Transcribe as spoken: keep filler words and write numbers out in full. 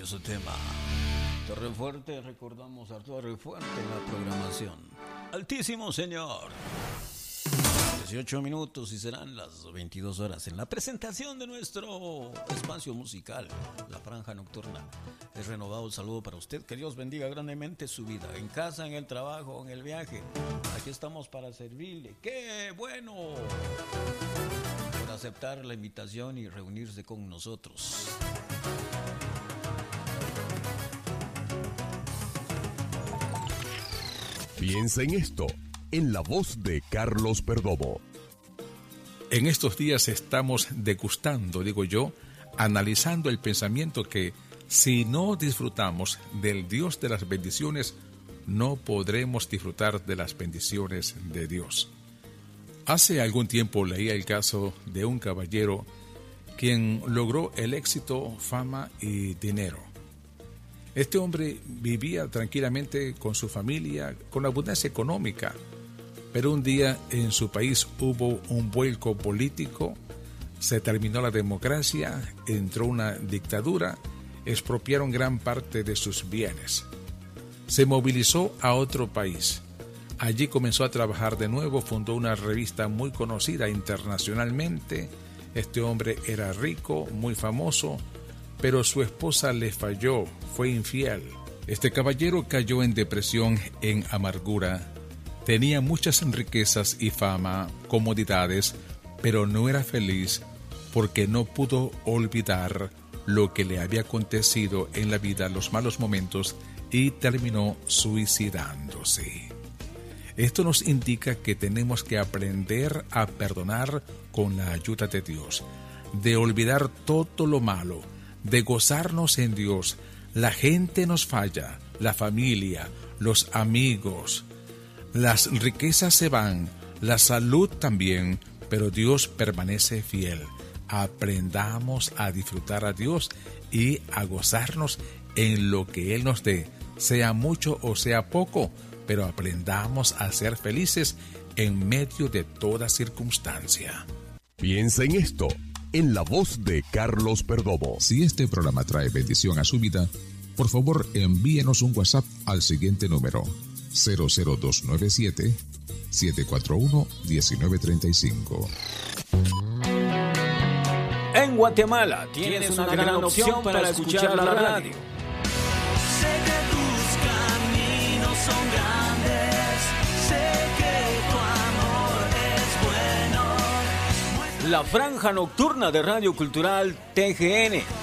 ese tema. Torrefuerte, recordamos a Torrefuerte en la programación. Altísimo Señor. dieciocho minutos y serán las veintidós horas en la presentación de nuestro espacio musical, La Franja Nocturna. Es renovado el saludo para usted. Que Dios bendiga grandemente su vida, en casa, en el trabajo, en el viaje. Aquí estamos para servirle. ¡Qué bueno! Por aceptar la invitación y reunirse con nosotros. Piensa en esto, en la voz de Carlos Perdomo. En estos días estamos degustando, digo yo, analizando el pensamiento que si no disfrutamos del Dios de las bendiciones, no podremos disfrutar de las bendiciones de Dios. Hace algún tiempo leía el caso de un caballero quien logró el éxito, fama y dinero. Este hombre vivía tranquilamente con su familia, con abundancia económica, pero un día en su país hubo un vuelco político, se terminó la democracia, entró una dictadura, expropiaron gran parte de sus bienes. Se movilizó a otro país. Allí comenzó a trabajar de nuevo, fundó una revista muy conocida internacionalmente. Este hombre era rico, muy famoso, pero su esposa le falló, fue infiel. Este caballero cayó en depresión, en amargura. Tenía muchas riquezas y fama, comodidades, pero no era feliz porque no pudo olvidar lo que le había acontecido en la vida, los malos momentos, y terminó suicidándose. Esto nos indica que tenemos que aprender a perdonar con la ayuda de Dios, de olvidar todo lo malo, de gozarnos en Dios. La gente nos falla, la familia, los amigos, las riquezas se van, la salud también, pero Dios permanece fiel. Aprendamos a disfrutar a Dios y a gozarnos en lo que Él nos dé, sea mucho o sea poco, pero aprendamos a ser felices en medio de toda circunstancia. Piensa en esto, en la voz de Carlos Perdomo. Si este programa trae bendición a su vida, por favor envíenos un WhatsApp al siguiente número: cero cero dos nueve siete, siete cuatro uno, uno nueve tres cinco. En Guatemala tienes una gran opción para escuchar la radio. Sé que tus caminos son grandes, sé que tu amor es bueno. La Franja Nocturna de Radio Cultural T G N